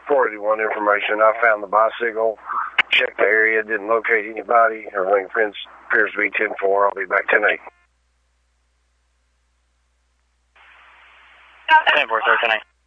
481 information. I found the bicycle, checked the area, didn't locate anybody. Everything appears to be 10-4. I'll be back 10-8. 10-4, sir, 10-8.